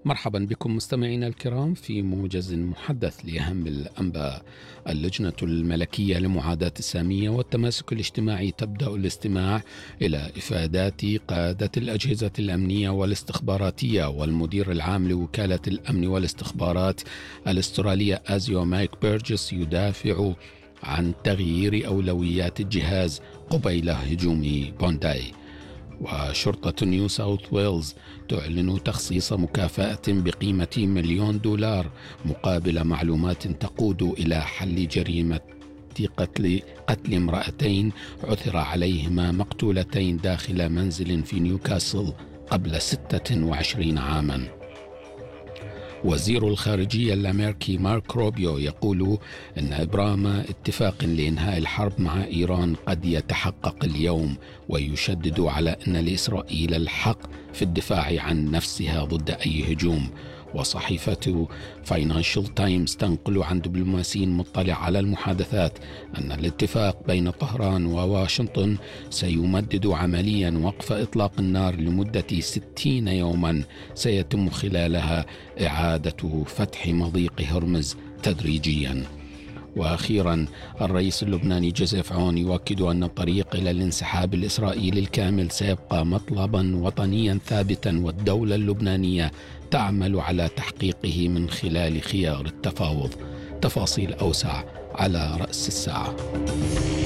مرحبا بكم مستمعينا الكرام في موجز محدث لأهم الأنباء. اللجنة الملكية لمعاداة السامية والتماسك الاجتماعي تبدأ الاستماع إلى إفادات قادة الأجهزة الأمنية والاستخباراتية والمدير العام لوكالة الأمن والاستخبارات الأسترالية آزيو مايك بيرجس يدافع عن تغيير أولويات الجهاز قبيل هجوم بونداي. وشرطة نيو ساوث ويلز تعلن تخصيص مكافأة بقيمة $1,000,000 مقابل معلومات تقود إلى حل جريمة قتل امرأتين عثر عليهما مقتولتين داخل منزل في نيوكاسل قبل 26 عاما. وزير الخارجية الأمريكي مارك روبيو يقول أن إبرام اتفاق لإنهاء الحرب مع إيران قد يتحقق اليوم، ويشدد على أن لإسرائيل الحق في الدفاع عن نفسها ضد أي هجوم. وصحيفة فاينانشال تايمز تنقل عن دبلوماسي مطلع على المحادثات أن الاتفاق بين طهران وواشنطن سيمدد عمليا وقف إطلاق النار لمدة 60 يوما سيتم خلالها إعادة فتح مضيق هرمز تدريجيا. وأخيرا الرئيس اللبناني جوزيف عون يؤكد أن الطريق إلى الانسحاب الإسرائيلي الكامل سيبقى مطلبا وطنيا ثابتا، والدولة اللبنانية تعمل على تحقيقه من خلال خيار التفاوض. تفاصيل أوسع على رأس الساعة.